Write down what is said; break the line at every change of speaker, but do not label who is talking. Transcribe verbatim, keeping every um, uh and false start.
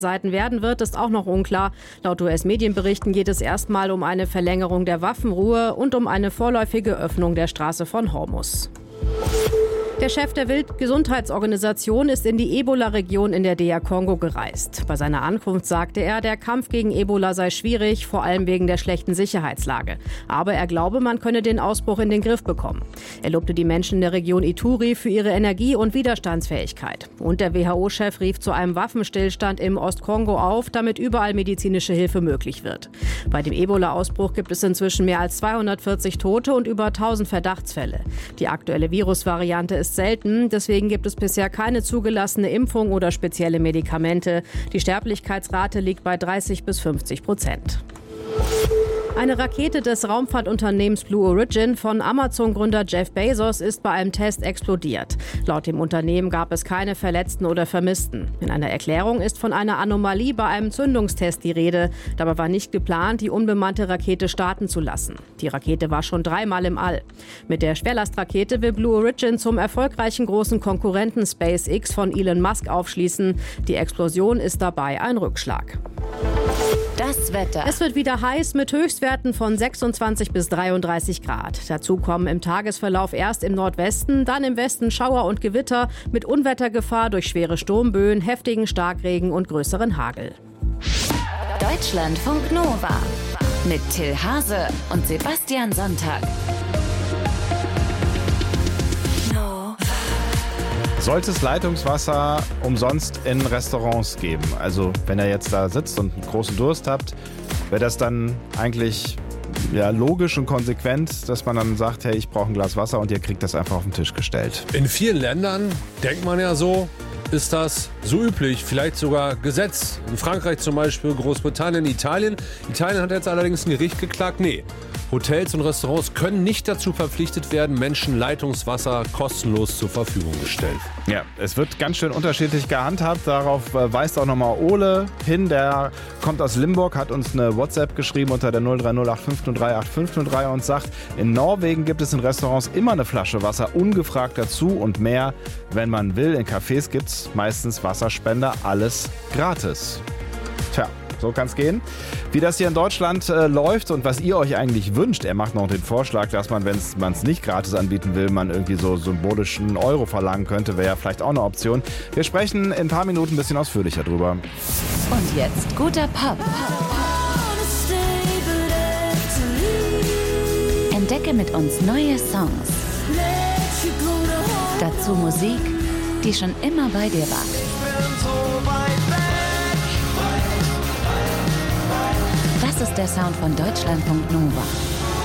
Seiten werden wird, ist auch noch unklar. Laut U S-Medienberichten geht es erstmal um eine Verlängerung der Waffenruhe und um eine vorläufige Öffnung der Straße von Hormuz. Der Chef der Weltgesundheitsorganisation ist in die Ebola-Region in der D R Kongo gereist. Bei seiner Ankunft sagte er, der Kampf gegen Ebola sei schwierig, vor allem wegen der schlechten Sicherheitslage. Aber er glaube, man könne den Ausbruch in den Griff bekommen. Er lobte die Menschen in der Region Ituri für ihre Energie und Widerstandsfähigkeit. Und der W H O-Chef rief zu einem Waffenstillstand im Ostkongo auf, damit überall medizinische Hilfe möglich wird. Bei dem Ebola-Ausbruch gibt es inzwischen mehr als zweihundertvierzig Tote und über tausend Verdachtsfälle. Die aktuelle Virusvariante ist selten, deswegen gibt es bisher keine zugelassene Impfung oder spezielle Medikamente. Die Sterblichkeitsrate liegt bei dreißig bis fünfzig Prozent. Eine Rakete des Raumfahrtunternehmens Blue Origin von Amazon-Gründer Jeff Bezos ist bei einem Test explodiert. Laut dem Unternehmen gab es keine Verletzten oder Vermissten. In einer Erklärung ist von einer Anomalie bei einem Zündungstest die Rede. Dabei war nicht geplant, die unbemannte Rakete starten zu lassen. Die Rakete war schon dreimal im All. Mit der Schwerlastrakete will Blue Origin zum erfolgreichen großen Konkurrenten SpaceX von Elon Musk aufschließen. Die Explosion ist dabei ein Rückschlag.
Das Wetter.
Es wird wieder heiß mit Höchstwerten von sechsundzwanzig bis dreiunddreißig Grad. Dazu kommen im Tagesverlauf erst im Nordwesten, dann im Westen Schauer und Gewitter mit Unwettergefahr durch schwere Sturmböen, heftigen Starkregen und größeren Hagel.
Deutschlandfunk Nova mit Till Hase und Sebastian Sonntag.
Sollte es Leitungswasser umsonst in Restaurants geben? Also wenn ihr jetzt da sitzt und einen großen Durst habt, wäre das dann eigentlich ja, logisch und konsequent, dass man dann sagt, hey, ich brauche ein Glas Wasser und ihr kriegt das einfach auf den Tisch gestellt?
In vielen Ländern, denkt man ja so, ist das so üblich, vielleicht sogar Gesetz. In Frankreich zum Beispiel, Großbritannien, Italien. Italien hat jetzt allerdings ein Gericht geklagt, nee. Hotels und Restaurants können nicht dazu verpflichtet werden, Menschen Leitungswasser kostenlos zur Verfügung gestellt.
Ja, es wird ganz schön unterschiedlich gehandhabt. Darauf weist auch nochmal Ole hin. Der kommt aus Limburg, hat uns eine WhatsApp geschrieben unter der null drei null acht fünf null drei acht fünf null drei und sagt, in Norwegen gibt es in Restaurants immer eine Flasche Wasser ungefragt dazu und mehr, wenn man will. In Cafés gibt es meistens Wasserspender, alles gratis. Tja. So kann es gehen. Wie das hier in Deutschland äh, läuft und was ihr euch eigentlich wünscht. Er macht noch den Vorschlag, dass man, wenn man es nicht gratis anbieten will, man irgendwie so symbolischen Euro verlangen könnte. Wäre ja vielleicht auch eine Option. Wir sprechen in ein paar Minuten ein bisschen ausführlicher drüber.
Und jetzt guter Pop. Entdecke mit uns neue Songs. Dazu Musik, die schon immer bei dir war. Das ist der Sound von Deutschlandfunk Nova.